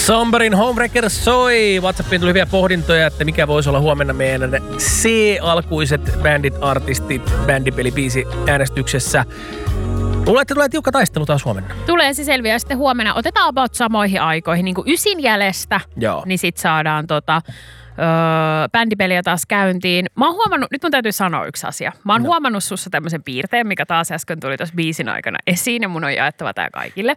Somberin Homewrecker soi. WhatsAppiin tuli hyviä pohdintoja, että mikä voisi olla huomenna meidän C-alkuiset bändit, artistit, bändipeli, biisi äänestyksessä. Luulen, että tulee tiukka taistelu taas huomenna. Tulee se selviää sitten huomenna. Otetaan about samoihin aikoihin, niin kuin 9 jäljestä. Joo. Niin sit saadaan bändipeliä taas käyntiin. Mä oon huomannut, nyt mun täytyy sanoa yksi asia. Mä oon huomannut sussa tämmöisen piirteen, mikä taas äsken tuli tuossa biisin aikana esiin ja mun on jaettava tää kaikille.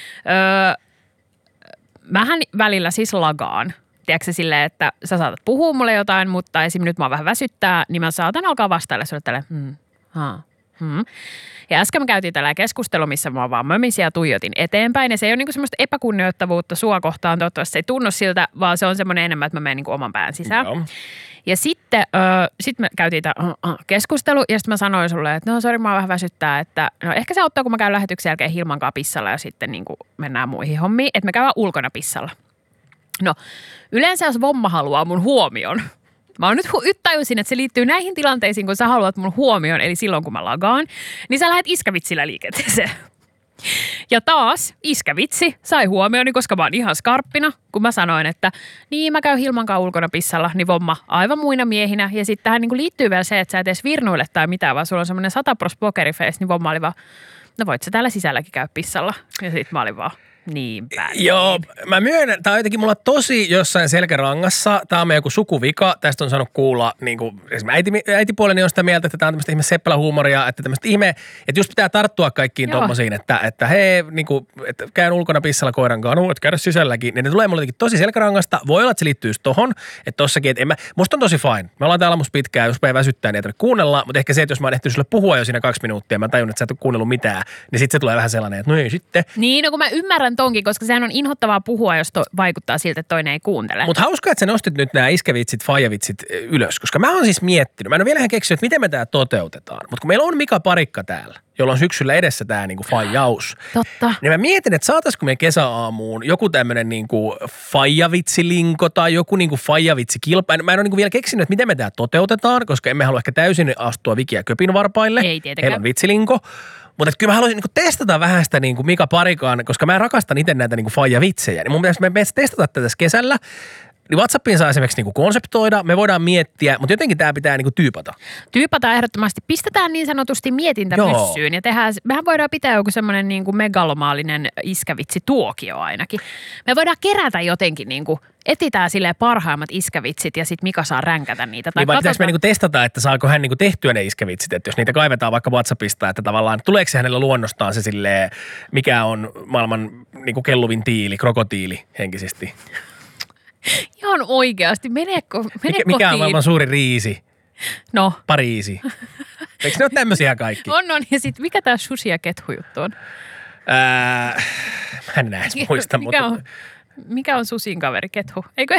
Mähän välillä siis lagaan. Tiedätkö silleen, että sä saatat puhua mulle jotain, mutta esim. Nyt mä vähän väsyttää, niin mä saatan alkaa vastailla sulle tälleen, Ja äsken me käytiin tällä keskustelu, missä mä vaan mömisin ja tuijotin eteenpäin. Ja se ei ole niinku semmoista epäkunnioittavuutta sua kohtaan. Toivottavasti se ei tunnu siltä, vaan se on semmoinen enemmän, että mä menen niinku oman pään sisään. Joo. Ja sitten me käytiin tämä keskustelu ja sitten mä sanoin sulle, että no sori, mä vähän väsyttää, että no ehkä se auttaa, kun mä käyn lähetyksen jälkeen Hilmankaan pissalla ja sitten niinku mennään muihin hommiin, että me käydään ulkona pissalla. No yleensä jos vomma haluaa mun huomion, mä oon nyt tajusin, että se liittyy näihin tilanteisiin, kun sä haluat mun huomioon, eli silloin kun mä lagaan, niin sä lähdet iskävitsillä liikenteeseen. Ja taas iskävitsi sai huomioni, koska mä oon ihan skarppina, kun mä sanoin, että niin mä käyn Hilmankaan ulkona pissalla, niin vomma aivan muina miehinä. Ja sitten tähän niin liittyy vielä se, että sä et edes virnuille tai mitään, vaan sulla on semmoinen 100% pokeriface, niin vomma oli vaan, no voit sä täällä sisälläkin käy pissalla. Ja sit mä olin vaan, niinpä. Joo, mä myönnän, tää on jotenkin mulla tosi jossain selkärangassa. Tää on meidän joku sukuvika. Tästä on saanut kuulla, niin kuin äitipuoleni on sitä mieltä, että tää on tämmöistä ihme seppälähuumoria, että tämmöistä ihme, että just pitää tarttua kaikkiin tommosiin, että hei, niin kuin, että käyn ulkona pissalla koiran kanssa, että käydä sisälläkin. Niin ne tulee mulle jotenkin tosi selkärangasta. Voi olla, että se liittyy just tohon, että tossakin, että musta on tosi fine. Me ollaan täällä musta pitkään, jos päivä väsyttää, niin ei tarvitse kuunnella, mutta ehkä se, että jos mä oon ehtinyt sulle puhua jo siinä 2 minuuttia, mä tajun, että sä et ole kuunnellut mitään, niin sit se tulee vähän sellainen, että no ei sitten. Niin, no kun mä ymmärrän tonkin, koska sehän on inhottavaa puhua, jos vaikuttaa siltä, että toinen ei kuuntele. Mutta hauskaa, että sä nostit nyt nämä iskevitsit, faijavitsit ylös, koska mä oon siis miettinyt, mä en ole vielä ihan keksinyt, että miten me tää toteutetaan. Mutta kun meillä on Mika Parikka täällä, jolla on syksyllä edessä tää niinku faijaus. Totta. Niin mä mietin, että saataisiko me kesäaamuun joku tämmönen niinku faijavitsilinko tai joku niinku faijavitsikilpa. Mä en ole niinku vielä keksinyt, että miten me tää toteutetaan, koska emme halua ehkä täysin astua Viki ja Köpin varpaille. Ei tietenkään. Heillä on vitsilinko. Mutta kyllä mä haluaisin niinku testata vähän sitä niinku Mika Parikan, koska mä rakastan itse näitä niinku faijavitsejä. Niin mun mielestä me testata tätä tässä kesällä. Niin WhatsAppiin saa esimerkiksi niinku konseptoida, me voidaan miettiä, mutta jotenkin tämä pitää niinku tyypata. Tyypata ehdottomasti. Pistetään niin sanotusti mietintä pyssyyn ja mehän voidaan pitää joku semmoinen niinku megalomaalinen iskävitsituokio ainakin. Me voidaan kerätä jotenkin niinku, etsitään silleen parhaimmat iskävitsit ja sitten Mika saa ränkätä niitä. Tai niin pitäisi me niinku testata, että saako hän niinku tehtyä ne iskävitsit, että jos niitä kaivetaan vaikka WhatsAppista, että tavallaan tuleeko se hänellä luonnostaan se silleen, mikä on maailman niinku kelluvin tiili, krokotiili henkisesti. Ihan oikeasti. Mene mikä on maailman suuri riisi? No. Pariisi. Eikö ne ole tämmöisiä kaikki? On. Ja sitten mikä tämä sushi ja kethu juttu on? Mä en näe muista. Mikä on susin kaveri? Kethu? Eikö?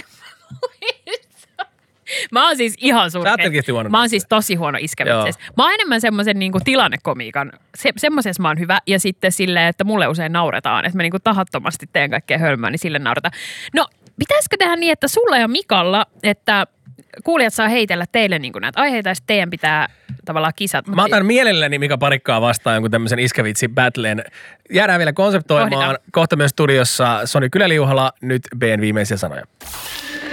Mä oon siis ihan surkea. Mä oon siis tosi huono iskävitseessä. Mä oon enemmän semmoisen niinku tilannekomiikan. Semmoisessa mä oon hyvä. Ja sitten silleen, että mulle usein nauretaan. Että mä niinku tahattomasti teen kaikkea hölmöä, niin sille nauretaan. No, pitäisikö tehdä niin, että sulla ja Mikalla, että kuulijat saa heitellä teille niinku näitä aiheita ja teidän pitää tavallaan kisat. Mä otan mielelläni Mika Parikkaa vastaan jonkun tämmöisen iskävitsi-battleen. Jäädään vielä konseptoimaan. Kohta myös studiossa Sony Kyläliuhala, nyt BN viimeisiä sanoja.